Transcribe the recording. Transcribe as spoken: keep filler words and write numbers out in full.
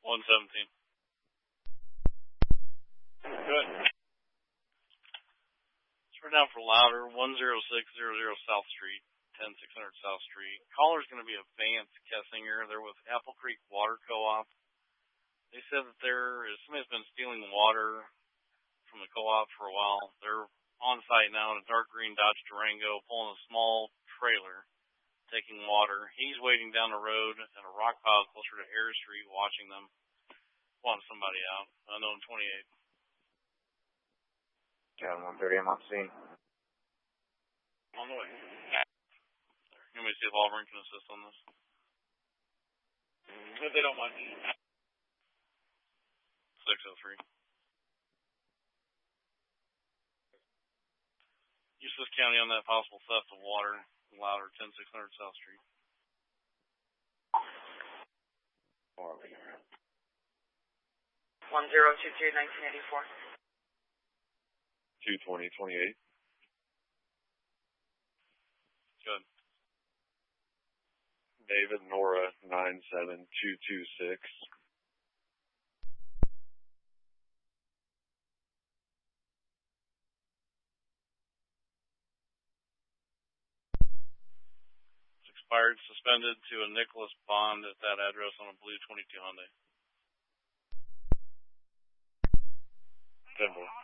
one seventeen. Good. Let's run down for louder. one zero six zero zero South Street, ten six hundred South Street. Caller's going to be a Vance Kessinger. They're with Apple Creek Water Co-op. They said that there is somebody's been stealing water from the co-op for a while. They're on site now in a dark green Dodge Durango, pulling a small trailer, taking water. He's waiting down the road at a rock pile closer to Air Street, watching them. Want somebody out. Unknown twenty-eight. Got one thirty, I'm on scene. On the way. Let me see if Auburn can assist on this. If they don't mind. six oh three. Eustis County on that possible theft of water. Louder, ten six hundred South Street. one zero two two nineteen eighty-four. two twenty twenty-eight. Good. David Nora nine seven two two six. Expired, suspended to a Nicholas Bond at that address on a blue twenty-two Hyundai. Denver.